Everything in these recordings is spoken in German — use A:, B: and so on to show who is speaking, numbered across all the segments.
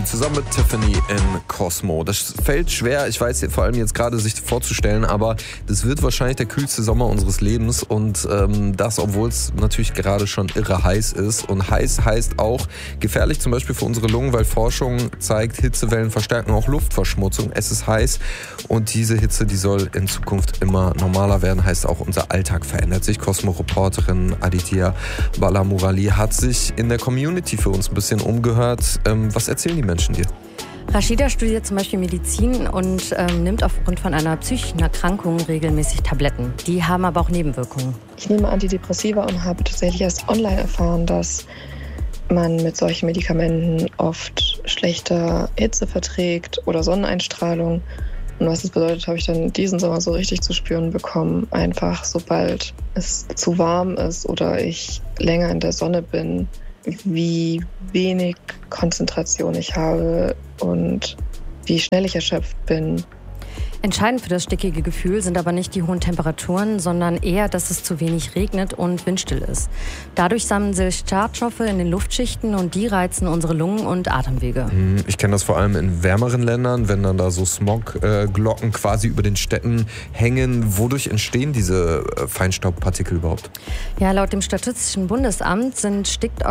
A: Key zusammen mit Tiffany in Cosmo. Das fällt schwer, ich weiß vor allem jetzt gerade sich vorzustellen, aber das wird wahrscheinlich der kühlste Sommer unseres Lebens und das, obwohl es natürlich gerade schon irre heiß ist. Und heiß heißt auch gefährlich zum Beispiel für unsere Lungen, weil Forschung zeigt, Hitzewellen verstärken auch Luftverschmutzung. Es ist heiß und diese Hitze, die soll in Zukunft immer normaler werden, heißt auch unser Alltag verändert sich. Cosmo-Reporterin Aditya Balamurali hat sich in der Community für uns ein bisschen umgehört. Was erzählen die Menschen dir?
B: Rashida studiert zum Beispiel Medizin und nimmt aufgrund von einer psychischen Erkrankung regelmäßig Tabletten. Die haben aber auch Nebenwirkungen.
C: Ich nehme Antidepressiva und habe tatsächlich erst online erfahren, dass man mit solchen Medikamenten oft schlechter Hitze verträgt oder Sonneneinstrahlung. Und was das bedeutet, habe ich dann diesen Sommer so richtig zu spüren bekommen. Einfach sobald es zu warm ist oder ich länger in der Sonne bin, wie wenig Konzentration ich habe und wie schnell ich erschöpft bin.
B: Entscheidend für das stickige Gefühl sind aber nicht die hohen Temperaturen, sondern eher, dass es zu wenig regnet und windstill ist. Dadurch sammeln sich Schadstoffe in den Luftschichten und die reizen unsere Lungen und Atemwege.
A: Ich kenne das vor allem in wärmeren Ländern, wenn dann da so Smogglocken quasi über den Städten hängen. Wodurch entstehen diese Feinstaubpartikel überhaupt?
B: Ja, laut dem Statistischen Bundesamt sind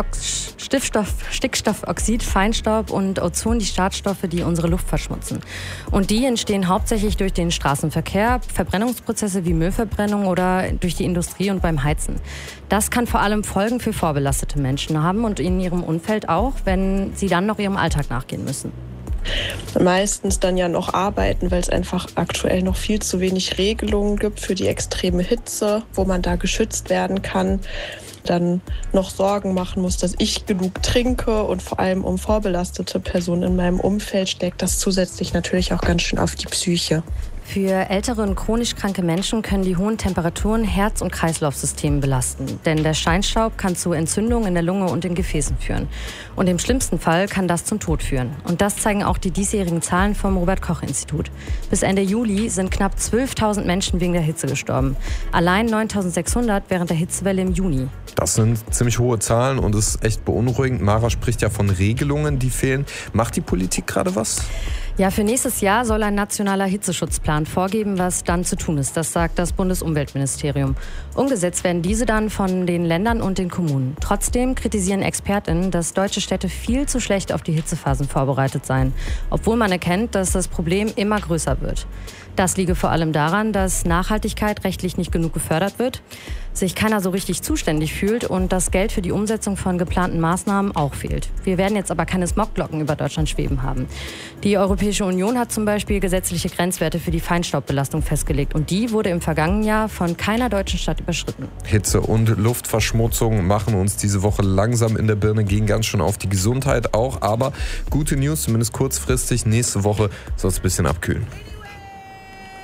B: Stickstoffoxid, Feinstaub und Ozon die Schadstoffe, die unsere Luft verschmutzen. Und die entstehen hauptsächlich durch den Straßenverkehr, Verbrennungsprozesse wie Müllverbrennung oder durch die Industrie und beim Heizen. Das kann vor allem Folgen für vorbelastete Menschen haben und in ihrem Umfeld auch, wenn sie dann noch ihrem Alltag nachgehen müssen.
D: Meistens dann ja noch arbeiten, weil es einfach aktuell noch viel zu wenig Regelungen gibt für die extreme Hitze, wo man da geschützt werden kann. Dann noch Sorgen machen muss, dass ich genug trinke und vor allem um vorbelastete Personen in meinem Umfeld schlägt das zusätzlich natürlich auch ganz schön auf die Psyche.
B: Für ältere und chronisch kranke Menschen können die hohen Temperaturen Herz- und Kreislaufsystem belasten. Denn der Feinstaub kann zu Entzündungen in der Lunge und den Gefäßen führen. Und im schlimmsten Fall kann das zum Tod führen. Und das zeigen auch die diesjährigen Zahlen vom Robert-Koch-Institut. Bis Ende Juli sind knapp 12.000 Menschen wegen der Hitze gestorben. Allein 9.600 während der Hitzewelle im Juni.
A: Das sind ziemlich hohe Zahlen und es ist echt beunruhigend. Mara spricht ja von Regelungen, die fehlen. Macht die Politik gerade was?
B: Ja, für nächstes Jahr soll ein nationaler Hitzeschutzplan vorgeben, was dann zu tun ist. Das sagt das Bundesumweltministerium. Umgesetzt werden diese dann von den Ländern und den Kommunen. Trotzdem kritisieren ExpertInnen, dass deutsche Städte viel zu schlecht auf die Hitzephasen vorbereitet seien, obwohl man erkennt, dass das Problem immer größer wird. Das liege vor allem daran, dass Nachhaltigkeit rechtlich nicht genug gefördert wird, sich keiner so richtig zuständig fühlt und das Geld für die Umsetzung von geplanten Maßnahmen auch fehlt. Wir werden jetzt aber keine Smogglocken über Deutschland schweben haben. Die Europäische Union hat zum Beispiel gesetzliche Grenzwerte für die Feinstaubbelastung festgelegt und die wurde im vergangenen Jahr von keiner deutschen Stadt überschritten.
A: Hitze und Luftverschmutzung machen uns diese Woche langsam in der Birne, gehen ganz schön auf die Gesundheit auch, aber gute News, zumindest kurzfristig, nächste Woche soll es ein bisschen abkühlen.